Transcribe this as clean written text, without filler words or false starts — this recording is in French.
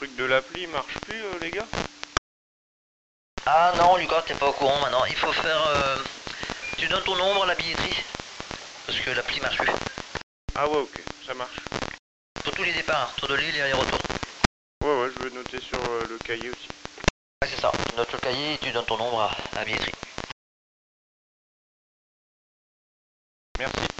truc de l'appli marche plus, les gars? Ah non, Lucas, t'es pas au courant maintenant. Il faut faire... Tu donnes ton nombre à la billetterie. Parce que l'appli marche plus. Ah ouais, ok, ça marche. Pour tous les départs, tour de l'île et aller-retour. Ouais, ouais, je vais noter sur le cahier aussi. Ouais, c'est ça. Tu notes le cahier et tu donnes ton nombre à la billetterie. Merci.